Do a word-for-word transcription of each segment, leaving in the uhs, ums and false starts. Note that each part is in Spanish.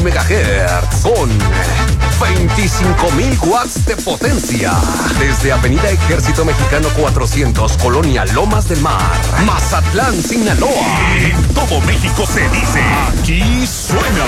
megahertz con veinticinco mil watts de potencia. Desde Avenida Ejército Mexicano cuatrocientos, Colonia Lomas del Mar, Mazatlán, Sinaloa. En todo México se dice, aquí suena.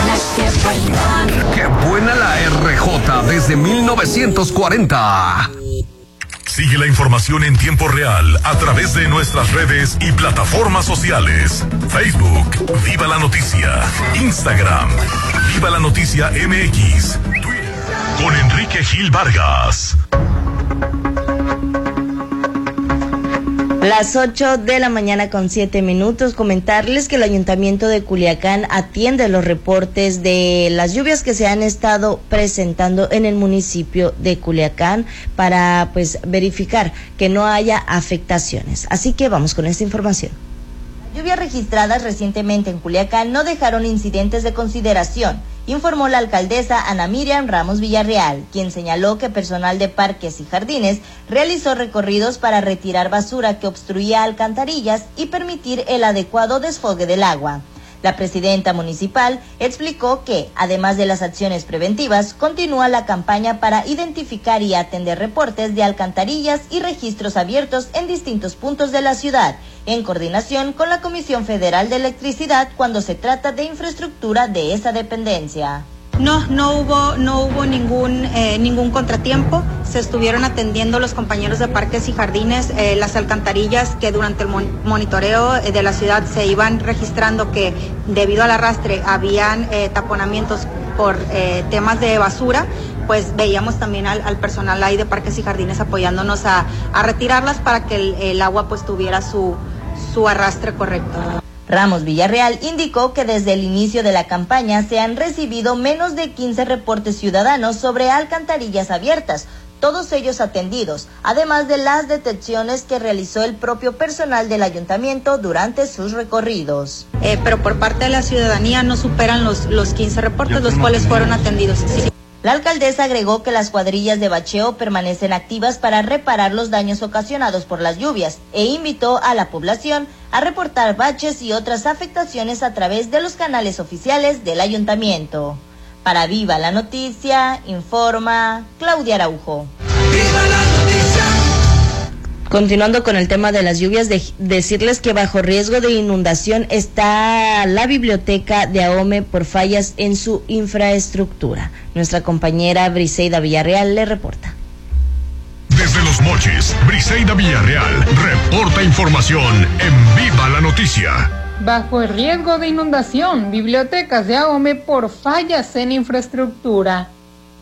¡Qué buena la R J desde mil novecientos cuarenta! Sigue la información en tiempo real a través de nuestras redes y plataformas sociales. Facebook, Viva la Noticia. Instagram, Viva la Noticia M X. Twitter, con Enrique Gil Vargas. Las ocho de la mañana con siete minutos. Comentarles que el Ayuntamiento de Culiacán atiende los reportes de las lluvias que se han estado presentando en el municipio de Culiacán para pues verificar que no haya afectaciones. Así que vamos con esta información. Las lluvias registradas recientemente en Culiacán no dejaron incidentes de consideración, informó la alcaldesa Ana Miriam Ramos Villarreal, quien señaló que personal de parques y jardines realizó recorridos para retirar basura que obstruía alcantarillas y permitir el adecuado desfogue del agua. La presidenta municipal explicó que, además de las acciones preventivas, continúa la campaña para identificar y atender reportes de alcantarillas y registros abiertos en distintos puntos de la ciudad, en coordinación con la Comisión Federal de Electricidad cuando se trata de infraestructura de esa dependencia. No, no hubo, no hubo ningún, eh, ningún contratiempo. Se estuvieron atendiendo los compañeros de parques y jardines, eh, las alcantarillas que durante el mon- monitoreo eh, de la ciudad se iban registrando que debido al arrastre habían eh, taponamientos por eh, temas de basura, pues veíamos también al, al personal ahí de parques y jardines apoyándonos a, a retirarlas para que el, el agua pues tuviera su, su arrastre correcto. Ramos Villarreal indicó que desde el inicio de la campaña se han recibido menos de quince reportes ciudadanos sobre alcantarillas abiertas, todos ellos atendidos, además de las detecciones que realizó el propio personal del ayuntamiento durante sus recorridos. Eh, pero por parte de la ciudadanía no superan los, los quince reportes, los cuales fueron atendidos. Sí. La alcaldesa agregó que las cuadrillas de bacheo permanecen activas para reparar los daños ocasionados por las lluvias e invitó a la población a reportar baches y otras afectaciones a través de los canales oficiales del ayuntamiento. Para Viva la Noticia, informa Claudia Araujo. ¡Viva la noticia! Continuando con el tema de las lluvias, de, decirles que bajo riesgo de inundación está la biblioteca de Ahome por fallas en su infraestructura. Nuestra compañera Briseida Villarreal le reporta. Desde Los Mochis, Briseida Villarreal reporta información en Viva la Noticia. Bajo el riesgo de inundación, bibliotecas de Ahome por fallas en infraestructura.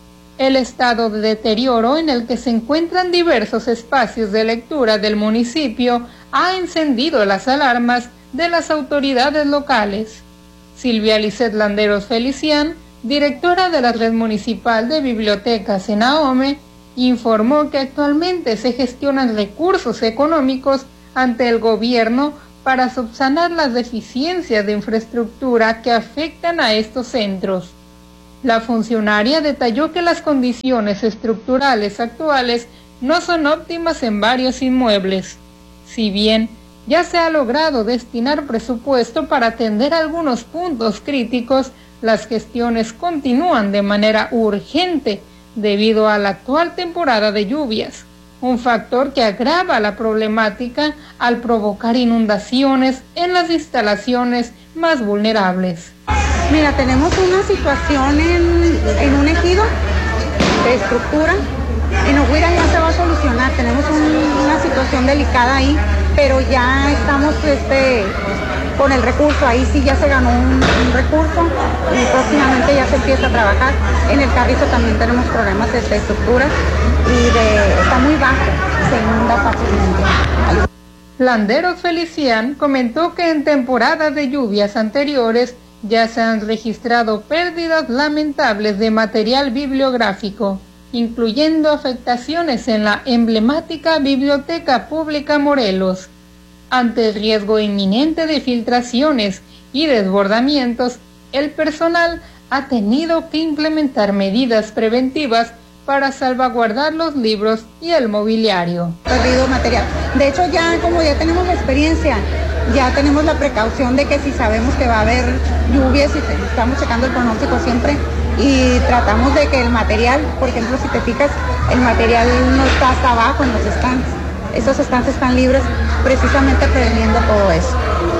El estado de deterioro en el que se encuentran diversos espacios de lectura del municipio ha encendido las alarmas de las autoridades locales. Silvia Lisset Landeros Felicián, directora de la Red Municipal de Bibliotecas en Ahome, informó que actualmente se gestionan recursos económicos ante el gobierno para subsanar las deficiencias de infraestructura que afectan a estos centros. La funcionaria detalló que las condiciones estructurales actuales no son óptimas en varios inmuebles. Si bien ya se ha logrado destinar presupuesto para atender algunos puntos críticos, las gestiones continúan de manera urgente debido a la actual temporada de lluvias, un factor que agrava la problemática al provocar inundaciones en las instalaciones más vulnerables. Mira, tenemos una situación en, en un ejido de estructura. En Oguira ya se va a solucionar, tenemos un, una situación delicada ahí, pero ya estamos este, con el recurso, ahí sí ya se ganó un, un recurso y próximamente ya se empieza a trabajar. En el Carrizo también tenemos problemas de, de estructura y de, está muy bajo, se inunda fácilmente. Landeros Felicián comentó que en temporadas de lluvias anteriores ya se han registrado pérdidas lamentables de material bibliográfico, incluyendo afectaciones en la emblemática Biblioteca Pública Morelos. Ante el riesgo inminente de filtraciones y desbordamientos, el personal ha tenido que implementar medidas preventivas para salvaguardar los libros y el mobiliario. Perdido material. De hecho, ya como ya tenemos la experiencia ya tenemos la precaución de que si sabemos que va a haber lluvias y estamos checando el pronóstico siempre y tratamos de que el material, por ejemplo, si te fijas, el material no está hasta abajo en los estantes. Esos estantes están libres precisamente preveniendo todo eso.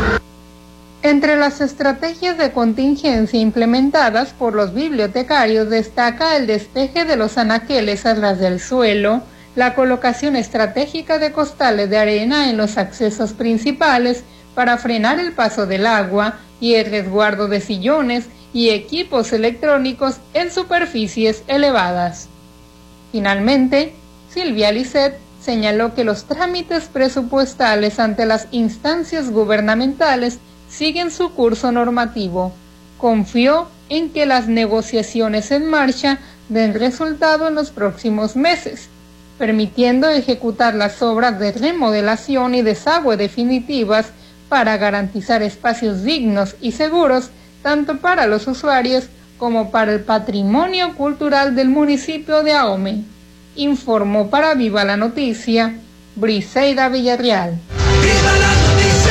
Entre las estrategias de contingencia implementadas por los bibliotecarios destaca el despeje de los anaqueles a ras del suelo, la colocación estratégica de costales de arena en los accesos principales para frenar el paso del agua y el resguardo de sillones y equipos electrónicos en superficies elevadas. Finalmente, Silvia Lisset señaló que los trámites presupuestales ante las instancias gubernamentales siguen su curso normativo. Confió en que las negociaciones en marcha den resultado en los próximos meses, permitiendo ejecutar las obras de remodelación y desagüe definitivas para garantizar espacios dignos y seguros tanto para los usuarios como para el patrimonio cultural del municipio de Ahome. Informó para Viva la Noticia, Briseida Villarreal. ¡Viva la noticia!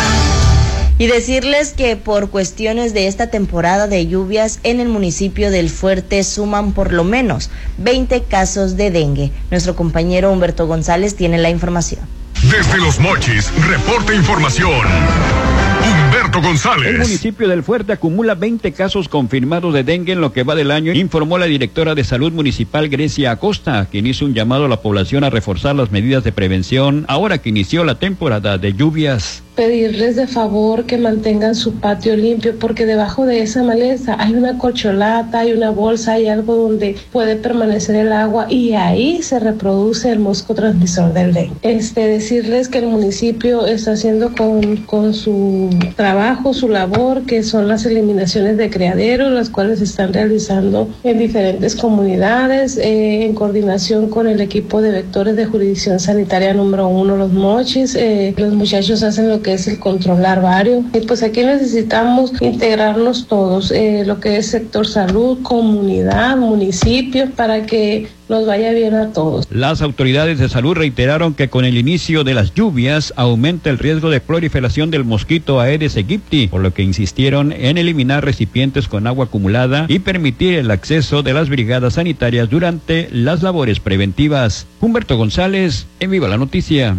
Y decirles que por cuestiones de esta temporada de lluvias en el municipio del Fuerte suman por lo menos veinte casos de dengue. Nuestro compañero Humberto González tiene la información. Desde Los Mochis, reporta información. Humberto González. El municipio del Fuerte acumula veinte casos confirmados de dengue en lo que va del año, informó la directora de Salud Municipal Grecia Acosta, quien hizo un llamado a la población a reforzar las medidas de prevención ahora que inició la temporada de lluvias. Pedirles de favor que mantengan su patio limpio, porque debajo de esa maleza hay una corcholata, hay una bolsa, hay algo donde puede permanecer el agua y ahí se reproduce el mosco transmisor del dengue. Este, decirles que el municipio está haciendo con, con su trabajo, su labor, que son las eliminaciones de criaderos, las cuales se están realizando en diferentes comunidades, eh, en coordinación con el equipo de vectores de jurisdicción sanitaria número uno, Los Mochis. Eh, los muchachos hacen lo que es el control larvario, y pues aquí necesitamos integrarnos todos, eh, lo que es sector salud, comunidad, municipio, para que nos vaya bien a todos. Las autoridades de salud reiteraron que con el inicio de las lluvias aumenta el riesgo de proliferación del mosquito Aedes aegypti, por lo que insistieron en eliminar recipientes con agua acumulada y permitir el acceso de las brigadas sanitarias durante las labores preventivas. Humberto González, en Viva la Noticia.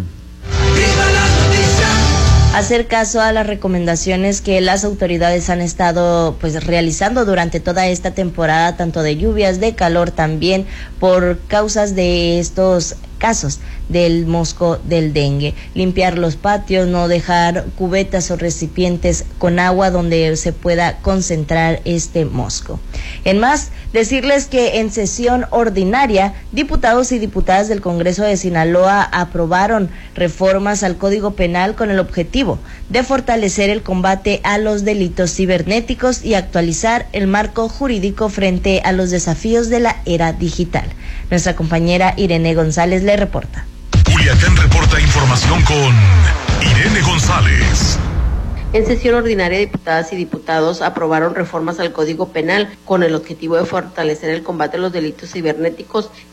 Hacer caso a las recomendaciones que las autoridades han estado pues realizando durante toda esta temporada, tanto de lluvias, de calor también, por causas de estos casos del mosco del dengue. Limpiar los patios, no dejar cubetas o recipientes con agua donde se pueda concentrar este mosco. En más, decirles que en sesión ordinaria, diputados y diputadas del Congreso de Sinaloa aprobaron reformas al Código Penal con el objetivo de fortalecer el combate a los delitos cibernéticos y actualizar el marco jurídico frente a los desafíos de la era digital. Nuestra compañera Irene González le reporta. Culiacán reporta información con Irene González. En sesión ordinaria, diputadas y diputados aprobaron reformas al Código Penal con el objetivo de fortalecer el combate a los delitos cibernéticos